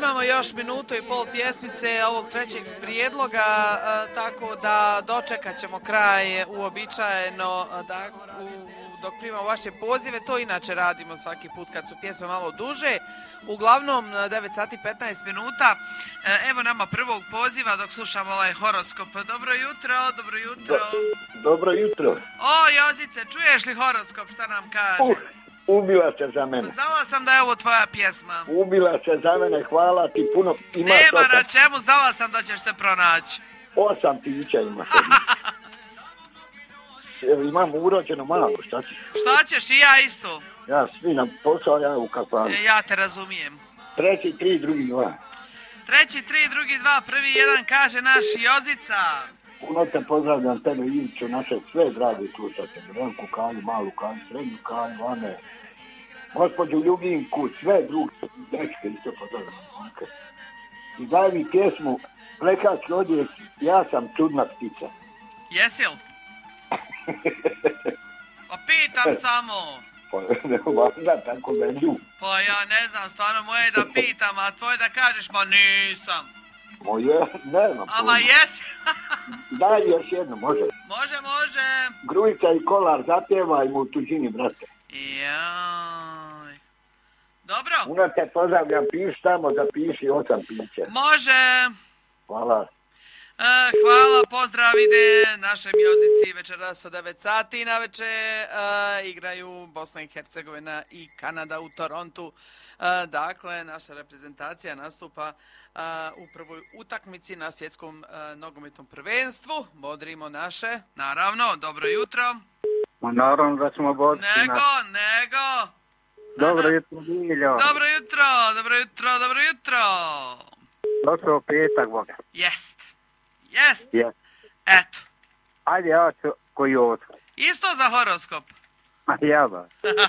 imamo još minutu i pol pjesmice ovog trećeg prijedloga, tako da dočekat ćemo kraj uobičajeno dok primamo vaše pozive. To inače radimo svaki put kad su pjesme malo duže. Uglavnom 9 sati 15 minuta. Evo nama prvog poziva dok slušamo ovaj horoskop. Dobro jutro, dobro jutro. Dobro jutro. O, Jozice, čuješ li horoskop, šta nam kaže? Ubila se za mene. Znala sam da je ovo tvoja pjesma. Ubila se za mene, hvala ti puno. Nema na čemu, znala sam da ćeš se pronaći. 8 pića ima. Imam urođeno malo, šta ćeš? Šta ćeš, i ja isto. Ja svi na posao, ja u kafanu. Ja te razumijem. 3, 3, drugi 2. 3, 3, drugi 2, prvi 1 kaže naš Jozica. Puno te pozdravljam tebe, Iviću, naše sve dragi slušate. Veliko Kalju, malu Kalju, srednju Kalju, Ane. Gospođu Ljubinku, sve druge, dečke isto pozdravljam. I daj mi pjesmu, Plekački odjek, ja sam čudna ptica. Jesi li? Pa pitam samo. Pa ne važda tako među. Pa ja ne znam, stvarno moje da pitam, a tvoje da kažeš, ma nisam. Moje, ne znam. Ama jesi. Daj još jedno, može. Može. Grujica i Kolar zapjevaj mu u tuđini, brate. Jaj. Dobro. Una te pozdravljam, piši tamo, zapiši 8 pića. Može. Hvala. Hvala, pozdrav ide našem Jozici večeras od 9 sati na večer. Igraju Bosna i Hercegovina i Kanada u Torontu. Dakle, naša reprezentacija nastupa u prvoj utakmici na svjetskom nogometnom prvenstvu. Bodrimo naše, naravno. Dobro jutro. Naravno da ćemo bodriti. Nego. Dobro jutro, Biljo. Dobro jutro. Došao petak, Boga. Jest. Eto. Ajde, ja ću koji otko. Isto za horoskop. Ja ba.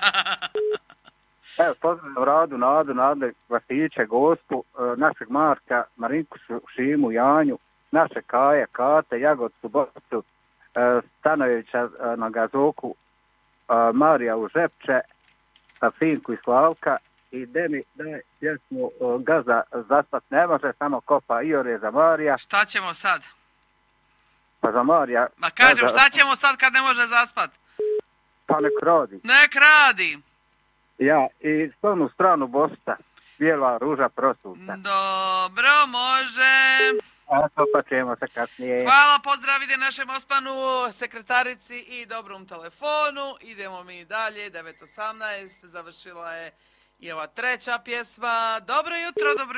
Evo, pozdravljam Nadu, Vasića, Gospu, našeg Marka, Marinku, Šimu, Janju, naše Kaja, Kate, Jagodcu, Bocu, Stanojevića na Gazoku, Marija u Žepče, Finku i Slavka. I Demi, daj pjesmu Gaza zaspat ne može, samo kopa Iore za Marija. Šta ćemo sad? Pa za Marija. Ma kažem, šta ćemo sad kad ne može zaspat? Pa nek radi. Ja, i s onu stranu Bosta, bijela ruža prosuta. Dobro, može. Eto, pa ćemo se kasnije. Hvala, pozdrav ide našem Ospanu, sekretarici i dobrom telefonu. Idemo mi dalje, 9:18, završila je i ova treća pjesma. Dobro jutro. Dobro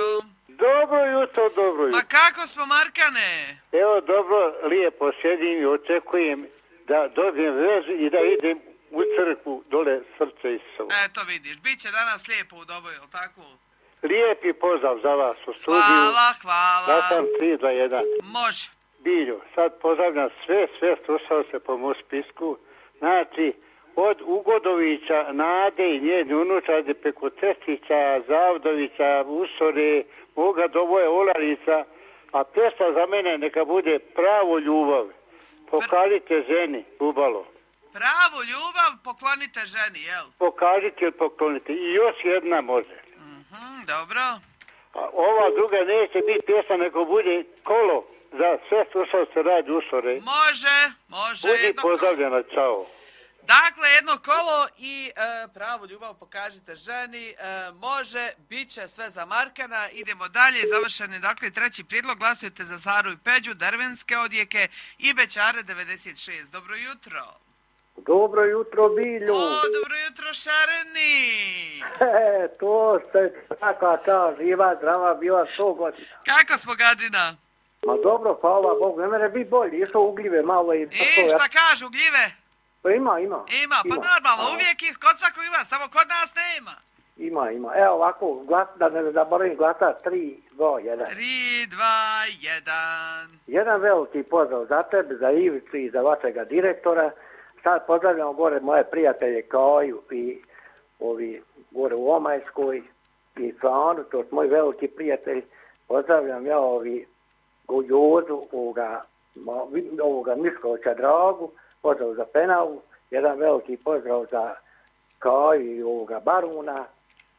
jutro. Ma kako smo, Markane? Evo, dobro, lijepo sjedim i očekujem da dobijem vezu i da idem u crkvu dole Srce Isusovo. Eto vidiš, bit će danas lijepo u Doboju, jel tako? Lijepi pozdrav za vas u studiju. Hvala. Ja sam 321. Može. Biljo, sad pozdravljam sve slušalce po mom spisku. Znači, od Ugodovića, Nade i njeni unučade, preko Cestića, Zavdovića, Usore, moga Doboje, Olarica, a pjesma za mene neka bude Pravo ljubav. Pokažite ženi, Bubalo. Pravu ljubav poklonite ženi, jel? Pokažite ili poklonite. I još jedna može. Dobro. A ova druga neće biti pjesma, nego bude Kolo za sve slušalce Radio Usore. Može. Budi pozdravljena, čao. Dakle, jedno kolo i pravu ljubav pokažite ženi. Može, bit će sve za Markana. Idemo dalje, završeni dakle treći prijedlog. Glasujete za Saru i Peđu, Drvenske odjeke i Bećare 96. Dobro jutro. Dobro jutro, Bilju. Dobro jutro, Šareni. To ste taka čast, živa, zdrava, bila 100 godina. Kako smo, Gađina? Ma dobro, hvala Bogu, ne mere biti bolji, išao u gljive malo i... šta kažu, gljive? Pa ima. Pa normalno, uvijek kod svakog ima, samo kod nas nema. Ima. Evo ovako, da ne zaboravim glasa 3, 2, 1. 3, 2, 1. Jedan veliki pozdrav za tebe, za Ivicu i za vašega direktora. Sad pozdravljamo gore moje prijatelje Kaju i ovi gore u Omajskoj i Slanu, to su moji veliki prijatelji. Pozdravljam ja ovi Jozu, ovoga Miškovića Dragu, pozdrav za Penavu, jedan veliki pozdrav za Kaju i ovoga Baruna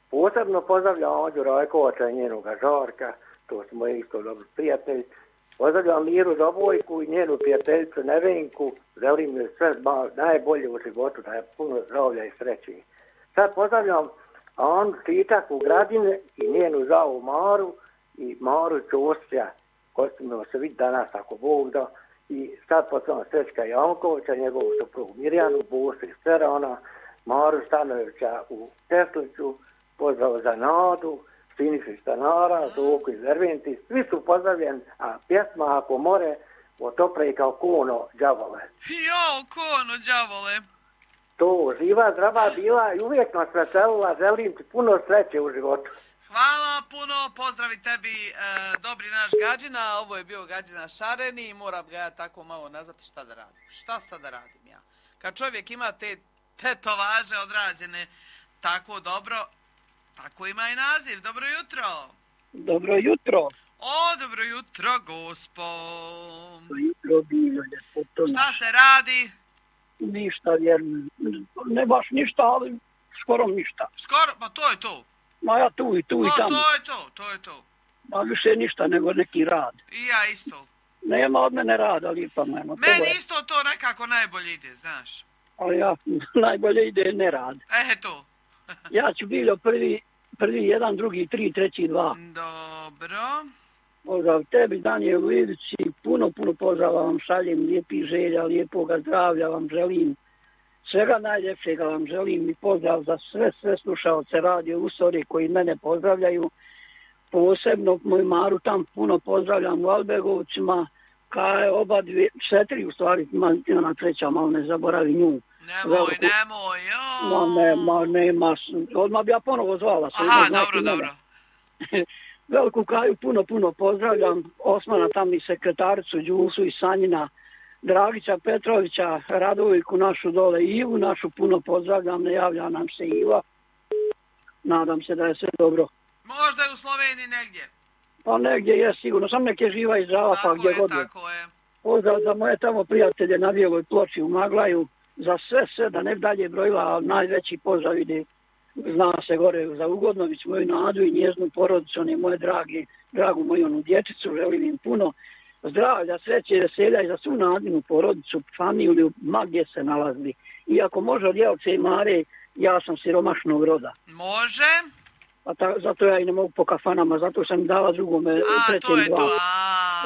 Posebno pozdravljam Anđu Rajkovača i njenoga Žarka, to su moji isto dobri prijatelji. Pozdravljam Miru Dobojku i njenu prijateljicu Nevenku, želim joj sve najbolje u životu, da je puno zdravlja i sreće. Sad pozdravljam Anu Čičak u Gradine i njenu žavu Maru i Maru Ćosića, koji ćemo se vidjeti danas ako Bog da. I sad pozdravljam Srećka Jankovića, njegovu suprugu Mirjanu, Bosu iz Cerana, Maru Stanovića u Tesliću, pozdrav za Nadu, Sinišu iz Stanara, Zoku iz Erventi, svi su pozdravljeni, a pjesma Ako more otopre kao Kono đavole. Jo, Kono đavole. To živa, zdrava bila i uvijek nas veselila, želim ti puno sreće u životu. Hvala puno, pozdravi tebi, dobri naš Gađina, ovo je bio Gađina Šareni i moram ga ja tako malo nazvati šta da radim. Šta sad da radim ja? Kad čovjek ima te tetovaže odrađene tako dobro, tako ima i naziv. Dobro jutro. Dobro jutro. O, dobro jutro, gospo. Dobro jutro, bilo je. Šta se radi? Ništa, jer ne baš ništa, ali skoro ništa. Skoro, pa to je to. Ma ja tu i tamo. To je to. Ma više ništa nego neki rad. I ja isto. Nema od mene rada, ali pa nema. Meni isto to nekako najbolje ide, znaš. Ali ja, najbolje ide nerad. To. Ja ću bilo prvi 1, drugi 3, treći 2. Dobro. Pozdrav tebi, Danijelu Ivici, puno pozdrava vam šaljem, lijepih želja, lijepoga zdravlja vam želim. Svega najljepšega vam želim i pozdrav za sve slušalce Radio Usori koji mene pozdravljaju. Posebno moju Maru tam puno pozdravljam u Albegovcima, kaj oba dvije, 4 u stvari, ima treća, malo ne zaboravi nju. Nemoj, nema, odmah bi ja ponovo zvala. Aha, dobro. Veliku Kaju puno pozdravljam, Osmana tam i sekretaricu Đusu i Sanjina, Dragića Petrovića, Radoviku našu dole, Ivu našu puno pozdravljam, ne javlja nam se Iva. Nadam se da je sve dobro. Možda je u Sloveniji negdje. Pa negdje je sigurno, sam neke živa i zdrava pa gdje god je. Tako je. Pozdrav za moje tamo prijatelje na Bijeloj ploči u Maglaju, za sve da ne dalje brojila, ali najveći pozdrav ide, zna se gore za Ugodnović, moju Nadu i njeznu porodicu, one moje dragu moju onu dječicu, želim im puno zdravlja, sreće i veselja i za svu Nadinu porodicu, familiju, ma gdje se nalazili. Iako može od Jelce i Mare, ja sam siromašnog roda. Može. Pa zato ja i ne mogu po kafanama, zato sam dala drugome, trećem 2.